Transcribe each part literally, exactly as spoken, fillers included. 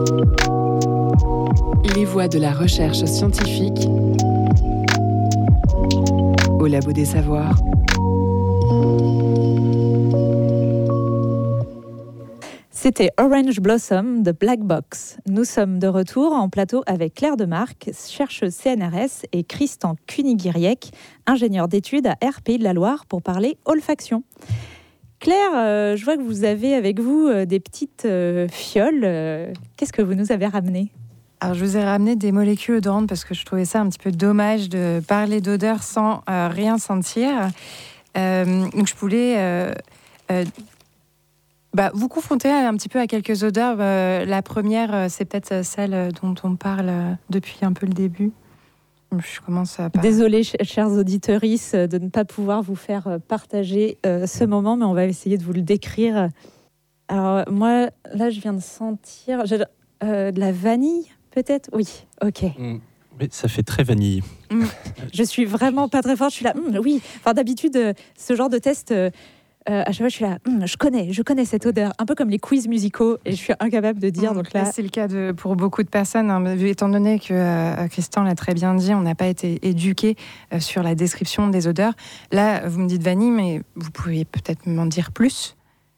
Les voix de la recherche scientifique au Labo des Savoirs. C'était Orange Blossom de Black Box. Nous sommes de retour en plateau avec Claire Demarque, chercheuse C N R S, et Christian Cuny-Guiriec, ingénieur d'études à R P I de la Loire, pour parler olfaction. Claire, euh, je vois que vous avez avec vous euh, des petites euh, fioles. Euh, qu'est-ce que vous nous avez ramené ? Alors, je vous ai ramené des molécules odorantes parce que je trouvais ça un petit peu dommage de parler d'odeur sans euh, rien sentir. Euh, donc, je voulais euh, euh, bah, vous confronter un petit peu à quelques odeurs. Euh, la première, c'est peut-être celle dont on parle depuis un peu le début. Je commence à par... Désolée, chers auditrices, de ne pas pouvoir vous faire partager euh, ce moment, mais on va essayer de vous le décrire. Alors, moi, là, je viens de sentir euh, de la vanille, peut-être ? Oui, ok. Mmh. Oui, ça fait très vanille. Mmh. Je suis vraiment pas très forte, je suis là, mmh, oui. Enfin, d'habitude, euh, ce genre de test... Euh, Euh, à chaque fois, je suis là, hm, je connais, je connais cette odeur, un peu comme les quiz musicaux, et je suis incapable de dire. Mmh, donc là, là c'est le cas de, pour beaucoup de personnes, hein, étant donné que euh, Christian l'a très bien dit, on n'a pas été éduqué euh, sur la description des odeurs. Là, vous me dites vanille, mais vous pourriez peut-être m'en dire plus.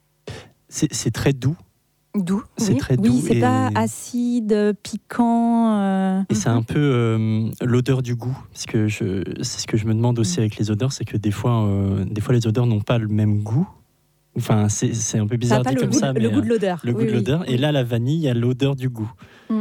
C'est, c'est très doux. Doux, c'est oui. très doux. Oui, c'est et... pas acide, piquant. Euh... Et c'est un peu euh, l'odeur du goût, parce que je, c'est ce que je me demande aussi avec les odeurs, c'est que des fois, euh, des fois les odeurs n'ont pas le même goût. Enfin, c'est, c'est un peu bizarre dit comme goût, ça, le mais goût de l'odeur. Le oui, goût de oui. l'odeur. Et là, la vanille, il y a l'odeur du goût. Mm.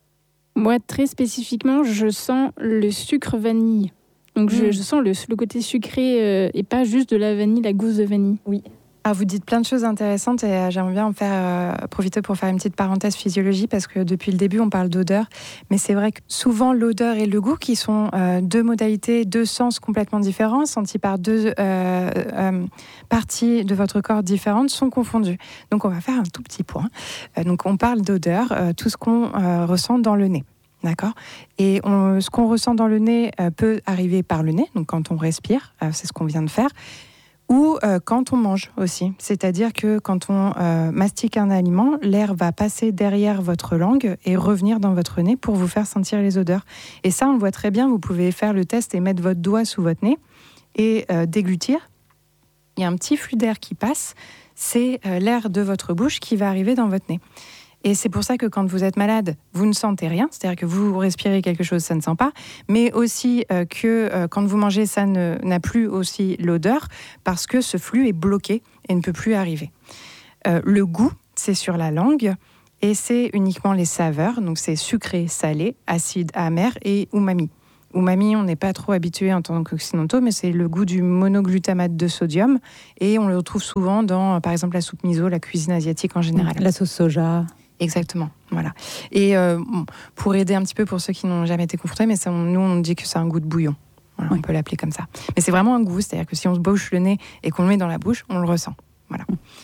Moi, très spécifiquement, je sens le sucre vanille. Donc, mm. je, je sens le, le côté sucré euh, et pas juste de la vanille, la gousse de vanille. Oui. Ah, vous dites plein de choses intéressantes et euh, j'aimerais bien en faire euh, profiter pour faire une petite parenthèse physiologie parce que depuis le début on parle d'odeur, mais c'est vrai que souvent l'odeur et le goût qui sont euh, deux modalités, deux sens complètement différents, sentis par deux euh, euh, parties de votre corps différentes, sont confondus. Donc on va faire un tout petit point. Euh, donc on parle d'odeur, euh, tout ce qu'on euh, ressent dans le nez. D'accord. Et on, ce qu'on ressent dans le nez euh, peut arriver par le nez, donc quand on respire, euh, c'est ce qu'on vient de faire. Ou euh, quand on mange aussi. C'est-à-dire que quand on euh, mastique un aliment, l'air va passer derrière votre langue et revenir dans votre nez pour vous faire sentir les odeurs. Et ça, on le voit très bien. Vous pouvez faire le test et mettre votre doigt sous votre nez et euh, déglutir. Il y a un petit flux d'air qui passe. C'est euh, l'air de votre bouche qui va arriver dans votre nez. Et c'est pour ça que quand vous êtes malade, vous ne sentez rien, c'est-à-dire que vous respirez quelque chose, ça ne sent pas, mais aussi euh, que euh, quand vous mangez, ça ne, n'a plus aussi l'odeur, parce que ce flux est bloqué et ne peut plus arriver. Euh, le goût, c'est sur la langue, et c'est uniquement les saveurs, donc c'est sucré, salé, acide, amer et umami. Umami, on n'est pas trop habitué en tant qu'occidentaux, mais c'est le goût du monoglutamate de sodium, et on le retrouve souvent dans, par exemple, la soupe miso, la cuisine asiatique en général. La sauce soja. Exactement, voilà. Et euh, pour aider un petit peu pour ceux qui n'ont jamais été confrontés, mais ça, on, nous on dit que c'est un goût de bouillon. Voilà, oui. On peut l'appeler comme ça. Mais c'est vraiment un goût, c'est-à-dire que si on se bouche le nez et qu'on le met dans la bouche, on le ressent. Voilà.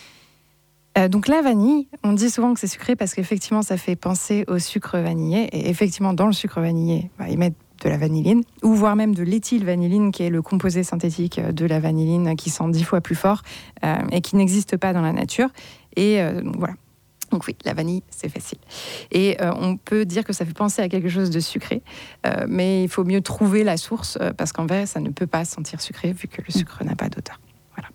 Euh, donc la vanille, on dit souvent que c'est sucré parce qu'effectivement ça fait penser au sucre vanillé. Et effectivement, dans le sucre vanillé, bah, ils mettent de la vanilline, ou voire même de l'éthylvanilline, qui est le composé synthétique de la vanilline, qui sent dix fois plus fort euh, et qui n'existe pas dans la nature. Et euh, donc voilà. Donc oui, la vanille, c'est facile. Et euh, on peut dire que ça fait penser à quelque chose de sucré, euh, mais il faut mieux trouver la source, euh, parce qu'en vrai, ça ne peut pas sentir sucré, vu que le sucre n'a pas d'odeur. Voilà.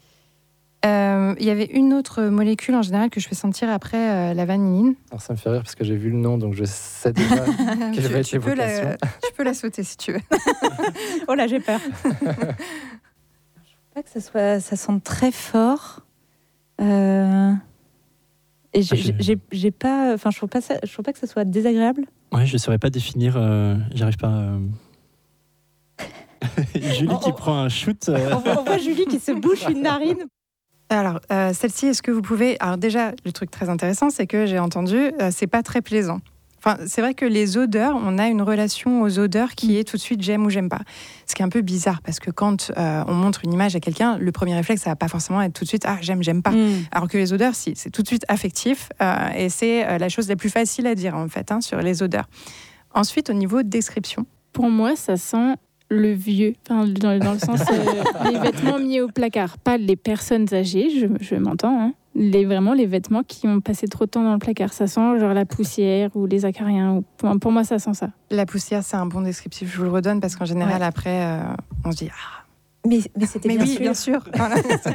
Euh, il y avait une autre molécule, en général, que je fais sentir après euh, la vanilline. Alors ça me fait rire, parce que j'ai vu le nom, donc je sais déjà quelle tu, va être tu peux l'évocation. la, tu peux la sauter, si tu veux. Oh là, j'ai peur. Je ne trouve pas que ça, soit, ça sente très fort. Euh... Et j'ai, ah, j'ai, j'ai pas, enfin, je trouve pas ça, je trouve pas que ça soit désagréable. Ouais, je saurais pas définir. Euh, j'arrive pas. Euh... Julie oh, qui oh. prend un shoot. Euh... On, voit, on voit Julie qui se bouche une narine. Alors, euh, celle-ci, est-ce que vous pouvez... Alors déjà, le truc très intéressant, c'est que j'ai entendu, euh, c'est pas très plaisant. Enfin, c'est vrai que les odeurs, on a une relation aux odeurs qui est tout de suite j'aime ou j'aime pas. Ce qui est un peu bizarre parce que quand euh, on montre une image à quelqu'un, le premier réflexe, ça va pas forcément être tout de suite ah j'aime, j'aime pas. Mm. Alors que les odeurs, si, c'est tout de suite affectif euh, et c'est euh, la chose la plus facile à dire en fait hein, sur les odeurs. Ensuite, au niveau de description. Pour moi, ça sent le vieux, enfin, dans, dans le sens euh, les vêtements mis au placard, pas les personnes âgées, je, je m'entends, hein, les, vraiment les vêtements qui ont passé trop de temps dans le placard. Ça sent genre la poussière ou les acariens. Ou, pour, pour moi, ça sent ça. La poussière, c'est un bon descriptif. Je vous le redonne parce qu'en général, ouais. après, euh, on se dit ah. Mais, mais c'était mais bien oui, sûr. bien sûr. Voilà.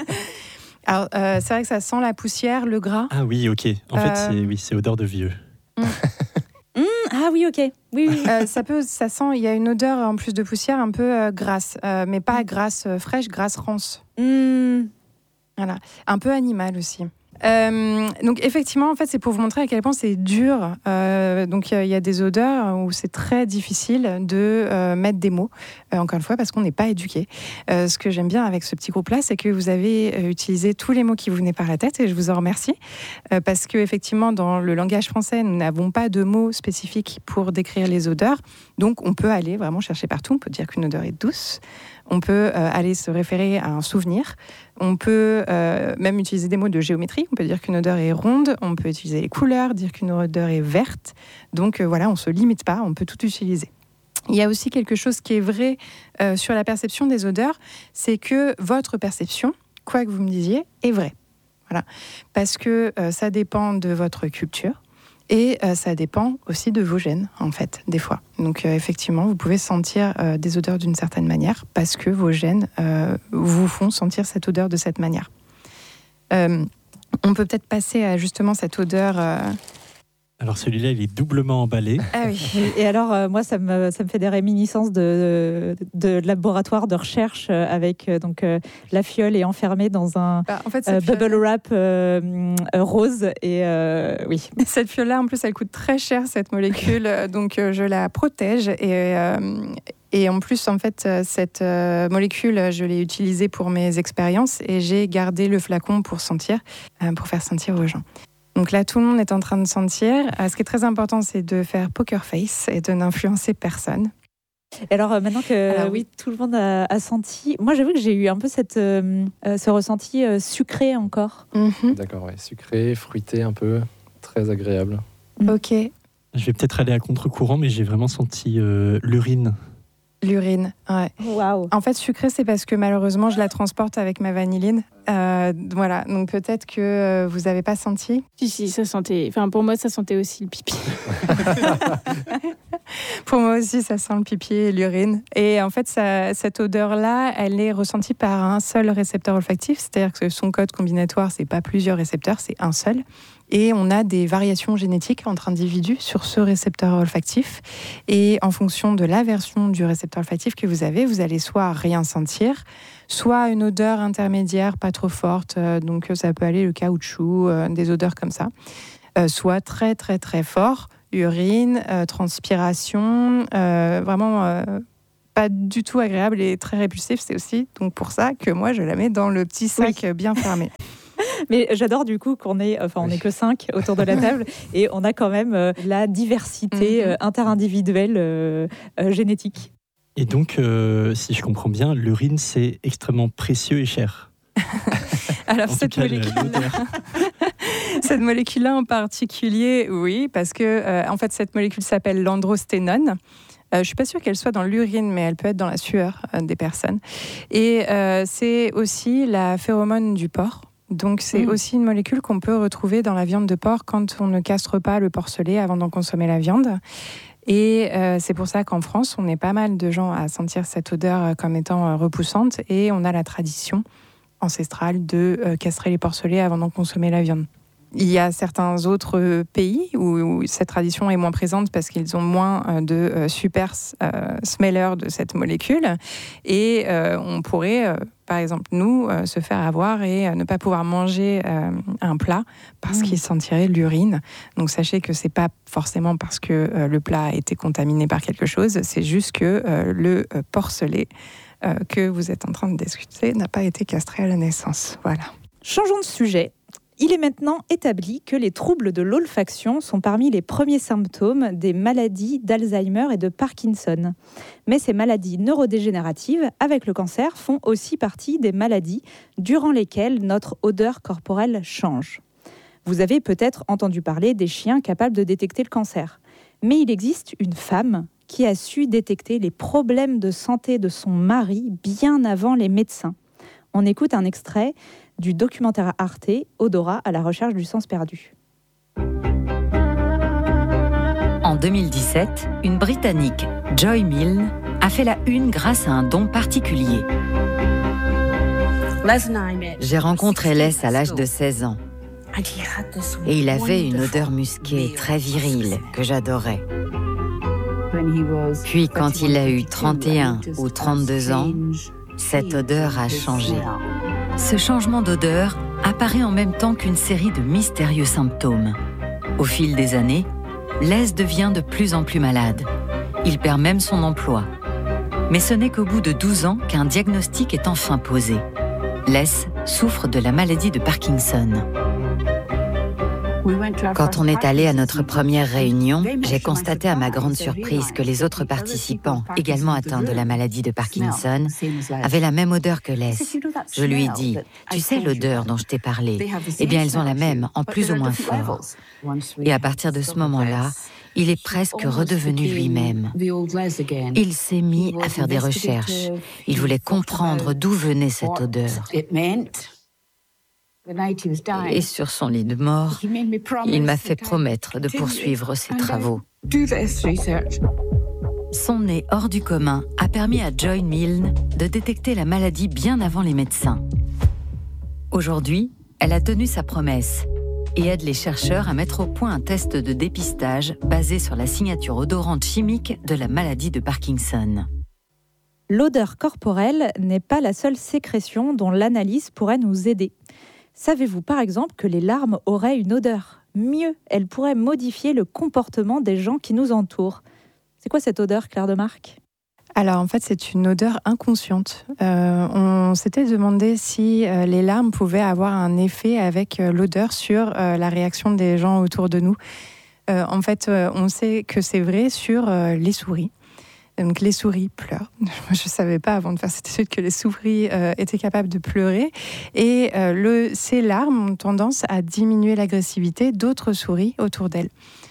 Alors, euh, c'est vrai que ça sent la poussière, le gras. Ah oui, ok. En euh... fait, c'est, oui, c'est odeur de vieux. Mm. Mmh, ah oui, ok. Oui, oui. Euh, ça peut, ça sent. Il y a une odeur en plus de poussière un peu euh, grasse, euh, mais pas grasse euh, fraîche, grasse rance. Mmh. Voilà, un peu animal aussi. Euh, donc effectivement, en fait, c'est pour vous montrer à quel point c'est dur. Euh, donc il y, y a des odeurs où c'est très difficile de euh, mettre des mots. Euh, encore une fois, parce qu'on n'est pas éduqué. Euh, ce que j'aime bien avec ce petit groupe-là, c'est que vous avez euh, utilisé tous les mots qui vous venaient par la tête, et je vous en remercie, euh, parce que effectivement, dans le langage français, nous n'avons pas de mots spécifiques pour décrire les odeurs. Donc on peut aller vraiment chercher partout. On peut dire qu'une odeur est douce. On peut euh, aller se référer à un souvenir. On peut euh, même utiliser des mots de géométrie. On peut dire qu'une odeur est ronde. On peut utiliser les couleurs, dire qu'une odeur est verte. Donc euh, voilà, on ne se limite pas, on peut tout utiliser. Il y a aussi quelque chose qui est vrai euh, sur la perception des odeurs, c'est que votre perception, quoi que vous me disiez, est vraie. Voilà. Parce que euh, ça dépend de votre culture. Et euh, ça dépend aussi de vos gènes, en fait, des fois. Donc, euh, effectivement, vous pouvez sentir euh, des odeurs d'une certaine manière parce que vos gènes euh, vous font sentir cette odeur de cette manière. Euh, on peut peut-être passer à justement cette odeur... Euh... Alors, celui-là, il est doublement emballé. Ah oui. Et alors, euh, moi, ça me, ça me fait des réminiscences de, de, de laboratoire de recherche avec euh, donc, euh, la fiole est enfermée dans un bah, en fait, euh, fiole... bubble wrap euh, euh, rose. Et euh, oui. Cette fiole-là, en plus, elle coûte très cher, cette molécule. donc, euh, je la protège. Et, euh, et en plus, en fait, cette euh, molécule, je l'ai utilisée pour mes expériences. Et j'ai gardé le flacon pour sentir, euh, pour faire sentir aux gens. Donc là, tout le monde est en train de sentir. Euh, ce qui est très important, c'est de faire poker face et de n'influencer personne. Et alors, euh, maintenant que alors, oui, tout le monde a, a senti... Moi, j'avoue que j'ai eu un peu cette, euh, ce ressenti euh, sucré encore. Mm-hmm. D'accord, ouais. Sucré, fruité un peu, très agréable. Mm. Ok. Je vais peut-être aller à contre-courant, mais j'ai vraiment senti euh, l'urine. L'urine, ouais. Waouh. En fait, sucré, c'est parce que malheureusement, je la transporte avec ma vanilline. Euh, voilà, donc peut-être que euh, vous n'avez pas senti. Si, si, ça sentait. Enfin, pour moi, ça sentait aussi le pipi. Pour moi aussi, ça sent le pipi et l'urine. Et en fait, ça, cette odeur-là, elle est ressentie par un seul récepteur olfactif, c'est-à-dire que son code combinatoire, c'est pas plusieurs récepteurs, c'est un seul. Et on a des variations génétiques entre individus sur ce récepteur olfactif. Et en fonction de la version du récepteur olfactif que vous avez, vous allez soit rien sentir, soit une odeur intermédiaire, pas trop forte, euh, donc ça peut aller le caoutchouc, euh, des odeurs comme ça, euh, soit très très très fort, urine, euh, transpiration, euh, vraiment euh, pas du tout agréable et très répulsif. C'est aussi donc pour ça que moi je la mets dans le petit sac oui. bien fermé. Mais j'adore du coup qu'on est, enfin on n'est que cinq autour de la table et on a quand même euh, la diversité mm-hmm. euh, interindividuelle euh, euh, génétique. Et donc, euh, si je comprends bien, l'urine c'est extrêmement précieux et cher. Alors en cette molécule-là, cette molécule-là en particulier, oui, parce que euh, en fait cette molécule s'appelle l'androsténone. Euh, je ne suis pas sûre qu'elle soit dans l'urine, mais elle peut être dans la sueur euh, des personnes. Et euh, c'est aussi la phéromone du porc. Donc c'est mmh. aussi une molécule qu'on peut retrouver dans la viande de porc quand on ne castre pas le porcelet avant d'en consommer la viande. Et euh, c'est pour ça qu'en France, on est pas mal de gens à sentir cette odeur comme étant repoussante et on a la tradition ancestrale de euh, castrer les porcelets avant d'en consommer la viande. Il y a certains autres pays où, où cette tradition est moins présente parce qu'ils ont moins de euh, super euh, smellers de cette molécule. Et euh, on pourrait, euh, par exemple, nous, euh, se faire avoir et euh, ne pas pouvoir manger euh, un plat parce mmh. qu'il sentirait l'urine. Donc sachez que c'est pas forcément parce que euh, le plat a été contaminé par quelque chose, c'est juste que euh, le euh, porcelet euh, que vous êtes en train de discuter n'a pas été castré à la naissance. Voilà. Changeons de sujet. Il est maintenant établi que les troubles de l'olfaction sont parmi les premiers symptômes des maladies d'Alzheimer et de Parkinson. Mais ces maladies neurodégénératives, avec le cancer, font aussi partie des maladies durant lesquelles notre odeur corporelle change. Vous avez peut-être entendu parler des chiens capables de détecter le cancer. Mais il existe une femme qui a su détecter les problèmes de santé de son mari bien avant les médecins. On écoute un extrait du documentaire Arte « Odorat à la recherche du sens perdu ». En deux mille dix-sept, une Britannique, Joy Milne, a fait la une grâce à un don particulier. J'ai rencontré Les à l'âge de seize ans. Et il avait une odeur musquée très virile que j'adorais. Puis quand il a eu trente et un ou trente-deux ans, cette odeur a changé. Ce changement d'odeur apparaît en même temps qu'une série de mystérieux symptômes. Au fil des années, Les devient de plus en plus malade. Il perd même son emploi. Mais ce n'est qu'au bout de douze ans qu'un diagnostic est enfin posé. Les souffre de la maladie de Parkinson. Quand on est allé à notre première réunion, j'ai constaté à ma grande surprise que les autres participants, également atteints de la maladie de Parkinson, avaient la même odeur que Les. Je lui ai dit, « Tu sais l'odeur dont je t'ai parlé ? Eh bien, ils ont la même, en plus ou moins fort. » Et à partir de ce moment-là, il est presque redevenu lui-même. Il s'est mis à faire des recherches. Il voulait comprendre d'où venait cette odeur. Et sur son lit de mort, il m'a fait promettre de poursuivre ses travaux. Son nez hors du commun a permis à Joy Milne de détecter la maladie bien avant les médecins. Aujourd'hui, elle a tenu sa promesse et aide les chercheurs à mettre au point un test de dépistage basé sur la signature odorante chimique de la maladie de Parkinson. L'odeur corporelle n'est pas la seule sécrétion dont l'analyse pourrait nous aider. Savez-vous par exemple que les larmes auraient une odeur ? Mieux, elles pourraient modifier le comportement des gens qui nous entourent. C'est quoi cette odeur, Claire de Marque ? Alors en fait, c'est une odeur inconsciente. Euh, on s'était demandé si euh, les larmes pouvaient avoir un effet avec euh, l'odeur sur euh, la réaction des gens autour de nous. Euh, en fait, euh, on sait que c'est vrai sur euh, les souris. Donc les souris pleurent. Je ne savais pas avant de faire cette étude que les souris euh, étaient capables de pleurer. Et euh, le, ces larmes ont tendance à diminuer l'agressivité d'autres souris autour d'elles.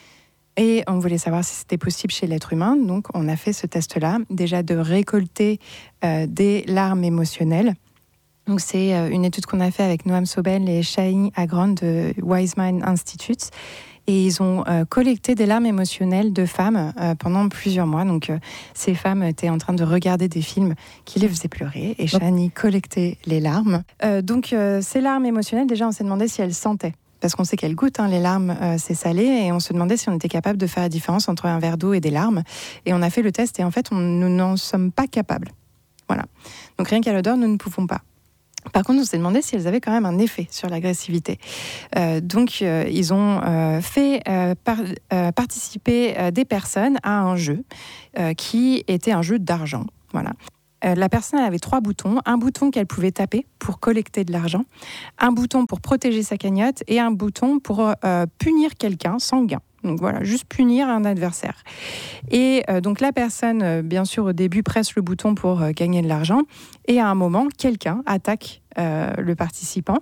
Et on voulait savoir si c'était possible chez l'être humain. Donc on a fait ce test-là, déjà de récolter euh, des larmes émotionnelles. Donc c'est euh, une étude qu'on a fait avec Noam Sobel et Shaheen Agron de Wiseman Institute. Et ils ont euh, collecté des larmes émotionnelles de femmes euh, pendant plusieurs mois. Donc, euh, ces femmes étaient en train de regarder des films qui les faisaient pleurer. Et Shani collectait les larmes. Euh, donc, euh, ces larmes émotionnelles, déjà, on s'est demandé si elles sentaient. Parce qu'on sait qu'elles goûtent, hein, les larmes, euh, c'est salé. Et on se demandait si on était capable de faire la différence entre un verre d'eau et des larmes. Et on a fait le test. Et en fait, on, nous n'en sommes pas capables. Voilà. Donc, rien qu'à l'odeur, nous ne pouvons pas. Par contre, on s'est demandé si elles avaient quand même un effet sur l'agressivité. Euh, donc, euh, ils ont euh, fait euh, par, euh, participer euh, des personnes à un jeu euh, qui était un jeu d'argent. Voilà. Euh, la personne elle avait trois boutons. Un bouton qu'elle pouvait taper pour collecter de l'argent, un bouton pour protéger sa cagnotte et un bouton pour euh, punir quelqu'un sans gain. Donc voilà, juste punir un adversaire. Et euh, donc la personne, euh, bien sûr, au début, presse le bouton pour euh, gagner de l'argent. Et à un moment, quelqu'un attaque euh, le participant.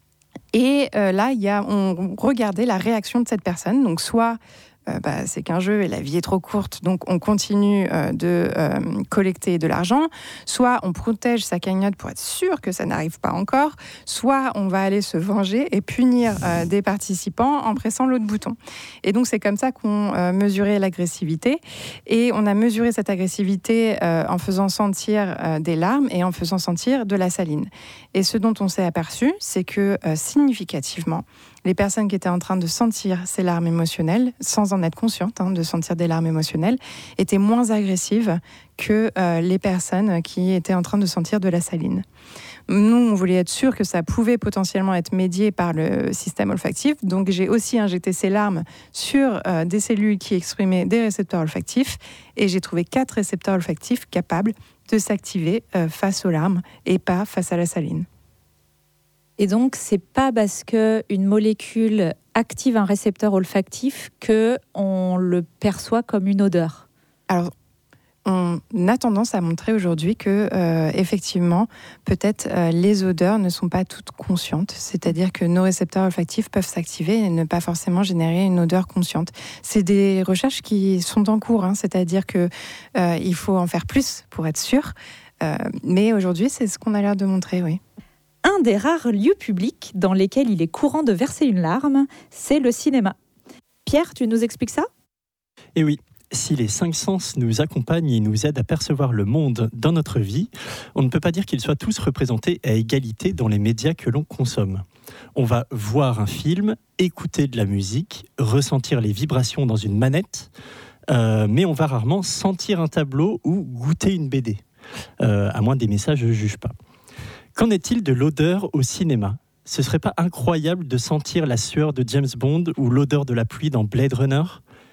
Et euh, là, y a, on regardait la réaction de cette personne. Donc soit euh, bah, c'est qu'un jeu et la vie est trop courte, donc on continue euh, de euh, collecter de l'argent. Soit on protège sa cagnotte pour être sûr que ça n'arrive pas encore. Soit on va aller se venger et punir euh, des participants en pressant l'autre bouton. Et donc c'est comme ça qu'on euh, mesurait l'agressivité. Et on a mesuré cette agressivité euh, en faisant sentir euh, des larmes et en faisant sentir de la saline. Et ce dont on s'est aperçu, c'est que euh, significativement, les personnes qui étaient en train de sentir ces larmes émotionnelles, sans en être conscientes, hein, de sentir des larmes émotionnelles, étaient moins agressives que euh, les personnes qui étaient en train de sentir de la saline. Nous, on voulait être sûr que ça pouvait potentiellement être médié par le système olfactif. Donc, j'ai aussi injecté ces larmes sur euh, des cellules qui exprimaient des récepteurs olfactifs. Et j'ai trouvé quatre récepteurs olfactifs capables de s'activer euh, face aux larmes et pas face à la saline. Et donc, c'est pas parce qu'une molécule active un récepteur olfactif qu'on le perçoit comme une odeur. Alors, on a tendance à montrer aujourd'hui que, euh, effectivement, peut-être euh, les odeurs ne sont pas toutes conscientes. C'est-à-dire que nos récepteurs olfactifs peuvent s'activer et ne pas forcément générer une odeur consciente. C'est des recherches qui sont en cours, hein, c'est-à-dire qu'il euh, faut en faire plus pour être sûr. Euh, mais aujourd'hui, c'est ce qu'on a l'air de montrer, oui. Un des rares lieux publics dans lesquels il est courant de verser une larme, c'est le cinéma. Pierre, tu nous expliques ça ? Eh oui, si les cinq sens nous accompagnent et nous aident à percevoir le monde dans notre vie, on ne peut pas dire qu'ils soient tous représentés à égalité dans les médias que l'on consomme. On va voir un film, écouter de la musique, ressentir les vibrations dans une manette, euh, mais on va rarement sentir un tableau ou goûter une B D. Euh, à moins des messages, je ne juge pas. Qu'en est-il de l'odeur au cinéma ? Ce serait pas incroyable de sentir la sueur de James Bond ou l'odeur de la pluie dans Blade Runner ?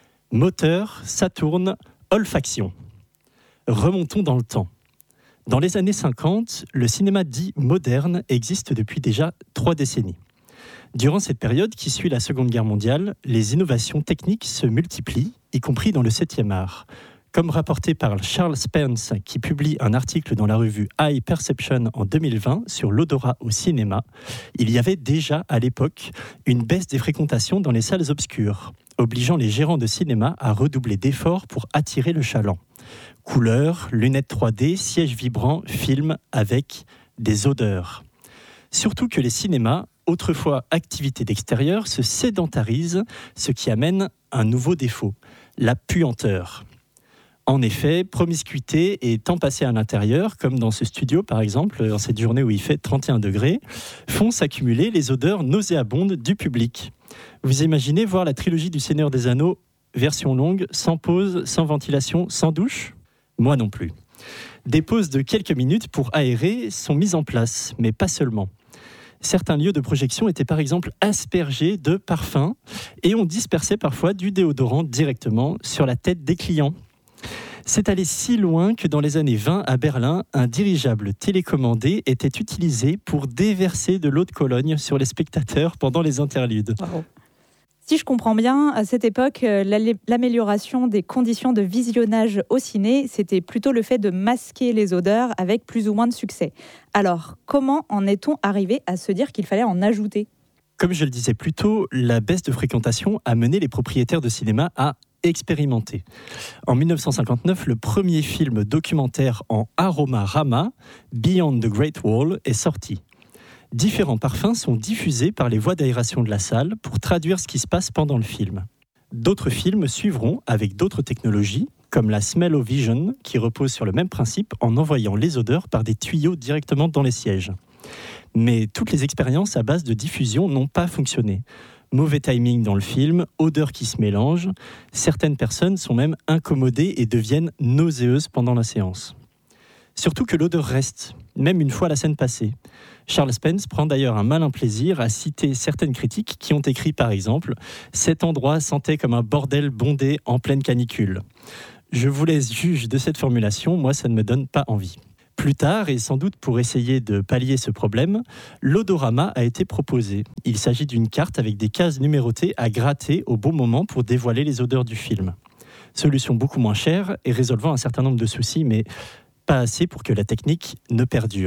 Moteur, Saturne, olfaction. Remontons dans le temps. Dans les années cinquante, le cinéma dit moderne existe depuis déjà trois décennies. Durant cette période qui suit la Seconde Guerre mondiale, les innovations techniques se multiplient, y compris dans le septième art. Comme rapporté par Charles Spence, qui publie un article dans la revue Eye Perception en deux mille vingt sur l'odorat au cinéma, il y avait déjà à l'époque une baisse des fréquentations dans les salles obscures, obligeant les gérants de cinéma à redoubler d'efforts pour attirer le chaland. Couleurs, lunettes trois D, sièges vibrants, films avec des odeurs. Surtout que les cinémas, autrefois activités d'extérieur, se sédentarisent, ce qui amène un nouveau défaut, la puanteur. En effet, promiscuité et temps passé à l'intérieur, comme dans ce studio par exemple, dans cette journée où il fait trente et un degrés, font s'accumuler les odeurs nauséabondes du public. Vous imaginez voir la trilogie du Seigneur des Anneaux, version longue, sans pause, sans ventilation, sans douche ? Moi non plus. Des pauses de quelques minutes pour aérer sont mises en place, mais pas seulement. Certains lieux de projection étaient par exemple aspergés de parfums et on dispersait parfois du déodorant directement sur la tête des clients. C'est allé si loin que dans les années vingt, à Berlin, un dirigeable télécommandé était utilisé pour déverser de l'eau de Cologne sur les spectateurs pendant les interludes. Wow. Si je comprends bien, à cette époque, l'amélioration des conditions de visionnage au ciné, c'était plutôt le fait de masquer les odeurs avec plus ou moins de succès. Alors, comment en est-on arrivé à se dire qu'il fallait en ajouter ? Comme je le disais plus tôt, la baisse de fréquentation a mené les propriétaires de cinéma à expérimenté. En dix-neuf cent cinquante-neuf, le premier film documentaire en aroma-rama, Beyond the Great Wall, est sorti. Différents parfums sont diffusés par les voies d'aération de la salle pour traduire ce qui se passe pendant le film. D'autres films suivront avec d'autres technologies, comme la Smell-O-Vision, qui repose sur le même principe en envoyant les odeurs par des tuyaux directement dans les sièges. Mais toutes les expériences à base de diffusion n'ont pas fonctionné. Mauvais timing dans le film, odeurs qui se mélangent. Certaines personnes sont même incommodées et deviennent nauséeuses pendant la séance. Surtout que l'odeur reste, même une fois la scène passée. Charles Spence prend d'ailleurs un malin plaisir à citer certaines critiques qui ont écrit par exemple « Cet endroit sentait comme un bordel bondé en pleine canicule ». Je vous laisse juge de cette formulation, moi ça ne me donne pas envie. Plus tard, et sans doute pour essayer de pallier ce problème, l'odorama a été proposé. Il s'agit d'une carte avec des cases numérotées à gratter au bon moment pour dévoiler les odeurs du film. Solution beaucoup moins chère et résolvant un certain nombre de soucis, mais pas assez pour que la technique ne perdure.